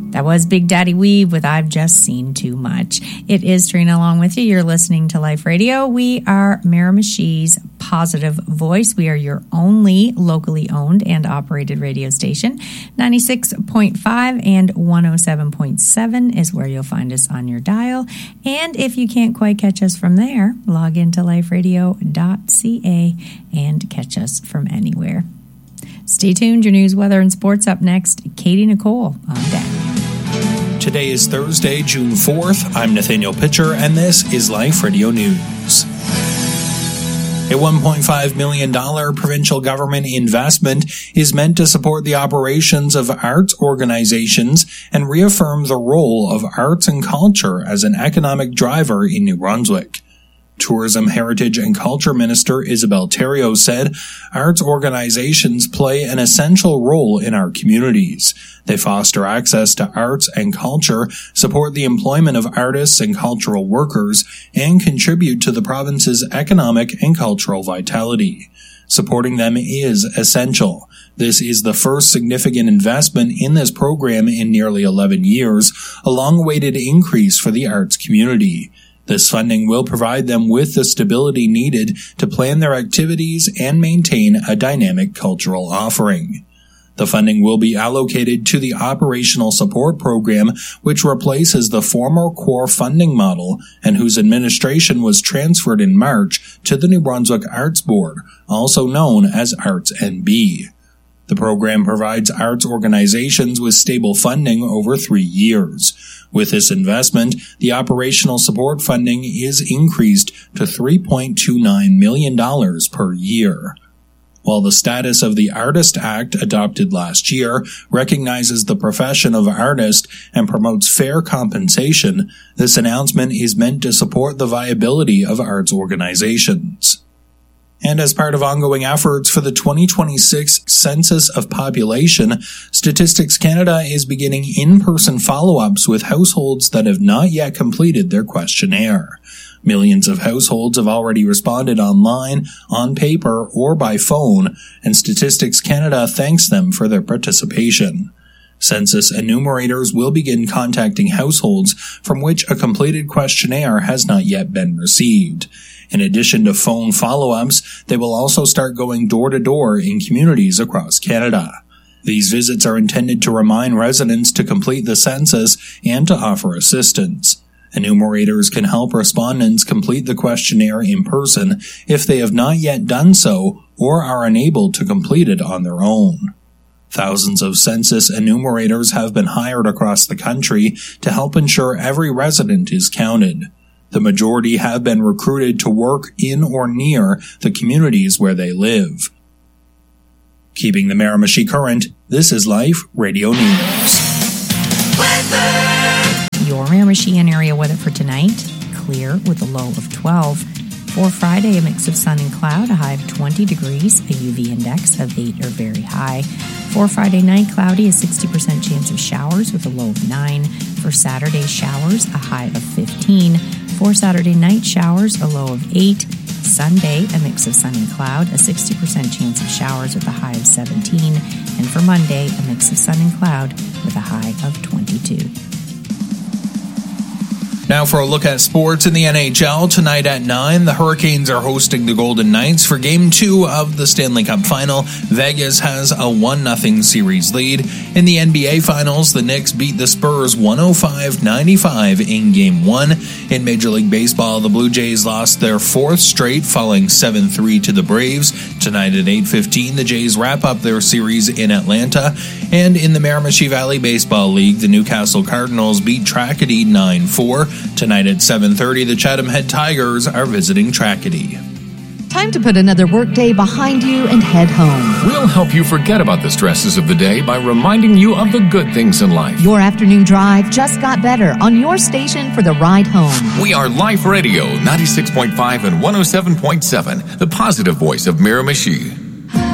That was Big Daddy Weave with I've Just Seen Too Much. It is Trina along with you. You're listening to Life Radio. We are Miramichi's positive voice. We are your only locally owned and operated radio station. 96.5 and 107.7 is where you'll find us on your dial. And if you can't quite catch us from there, log into liferadio.ca and catch us from anywhere. Stay tuned. Your news, weather, and sports up next. Katie Nicole on deck. Today is Thursday, June 4th. I'm Nathaniel Pitcher, and this is Life Radio News. A $1.5 million provincial government investment is meant to support the operations of arts organizations and reaffirm the role of arts and culture as an economic driver in New Brunswick. Tourism, Heritage and Culture Minister Isabel Theriault said, arts organizations play an essential role in our communities. They foster access to arts and culture, support the employment of artists and cultural workers, and contribute to the province's economic and cultural vitality. Supporting them is essential. This is the first significant investment in this program in nearly 11 years, a long-awaited increase for the arts community. This funding will provide them with the stability needed to plan their activities and maintain a dynamic cultural offering. The funding will be allocated to the Operational Support Program, which replaces the former core funding model and whose administration was transferred in March to the New Brunswick Arts Board, also known as Arts NB. The program provides arts organizations with stable funding over 3 years. With this investment, the operational support funding is increased to $3.29 million per year. While the status of the Artist Act, adopted last year, recognizes the profession of artist and promotes fair compensation, this announcement is meant to support the viability of arts organizations. And as part of ongoing efforts for the 2026 Census of Population, Statistics Canada is beginning in-person follow-ups with households that have not yet completed their questionnaire. Millions of households have already responded online, on paper, or by phone, and Statistics Canada thanks them for their participation. Census enumerators will begin contacting households from which a completed questionnaire has not yet been received. In addition to phone follow-ups, they will also start going door-to-door in communities across Canada. These visits are intended to remind residents to complete the census and to offer assistance. Enumerators can help respondents complete the questionnaire in person if they have not yet done so or are unable to complete it on their own. Thousands of census enumerators have been hired across the country to help ensure every resident is counted. The majority have been recruited to work in or near the communities where they live. Keeping the Miramichi current, this is Life Radio News. Weather. Your Miramichi and area weather for tonight, clear with a low of 12. For Friday, a mix of sun and cloud, a high of 20 degrees, a UV index of 8 or very high. For Friday night, cloudy, a 60% chance of showers with a low of 9. For Saturday, showers, a high of 15. For Saturday night, showers, a low of 8. Sunday, a mix of sun and cloud, a 60% chance of showers with a high of 17. And for Monday, a mix of sun and cloud with a high of 22. Now for a look at sports in the NHL. Tonight at 9, the Hurricanes are hosting the Golden Knights for Game 2 of the Stanley Cup Final. Vegas has a 1-0 series lead. In the NBA Finals, the Knicks beat the Spurs 105-95 in Game 1. In Major League Baseball, the Blue Jays lost their 4th straight, falling 7-3 to the Braves. Tonight at 8:15, the Jays wrap up their series in Atlanta. And in the Miramichi Valley Baseball League, the Newcastle Cardinals beat Tracadie 9-4. Tonight at 7:30, the Chatham Head Tigers are visiting Tracadie. Time to put another workday behind you and head home. We'll help you forget about the stresses of the day by reminding you of the good things in life. Your afternoon drive just got better on your station for the ride home. We are Life Radio, 96.5 and 107.7, the positive voice of Miramichi.